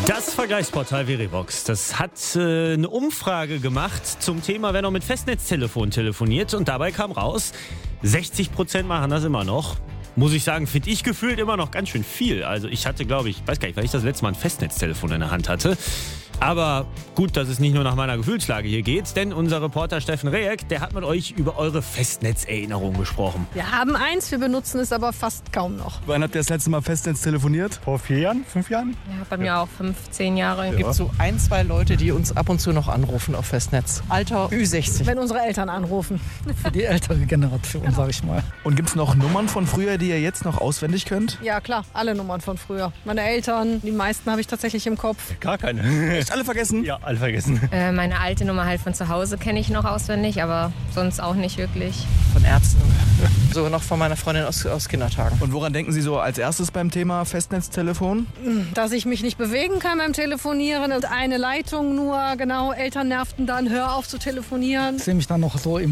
Das Vergleichsportal Verivox, das hat eine Umfrage gemacht zum Thema, wer noch mit Festnetztelefon telefoniert. Und dabei kam raus, 60% machen das immer noch. Muss ich sagen, finde ich gefühlt immer noch ganz schön viel. Also ich hatte, glaube ich, weiß gar nicht, weil ich das letzte Mal ein Festnetztelefon in der Hand hatte. Aber gut, dass es nicht nur nach meiner Gefühlslage hier geht, denn unser Reporter Steffen Rehek, der hat mit euch über eure Festnetzerinnerungen gesprochen. Wir haben eins, wir benutzen es aber fast kaum noch. Wann habt ihr das letzte Mal Festnetz telefoniert? Vor 4 Jahren, 5 Jahren? Ja, bei mir auch 15 Jahre. Ja. Gibt so 1, 2 Leute, die uns ab und zu noch anrufen auf Festnetz. Alter Ü60. Wenn unsere Eltern anrufen. Für die ältere Generation, sag ich mal. Und gibt es noch Nummern von früher, die ihr jetzt noch auswendig könnt? Ja klar, alle Nummern von früher. Meine Eltern, die meisten habe ich tatsächlich im Kopf. Gar keine. Echt alle vergessen? Ja, alle vergessen. Meine alte Nummer halt von zu Hause kenne ich noch auswendig, aber sonst auch nicht wirklich. Von Ärzten. Sogar noch von meiner Freundin aus Kindertagen. Und woran denken Sie so als erstes beim Thema Festnetztelefon? Dass ich mich nicht bewegen kann beim Telefonieren und eine Leitung nur, genau, Eltern nervten dann, hör auf zu telefonieren. Ich sehe mich dann noch so im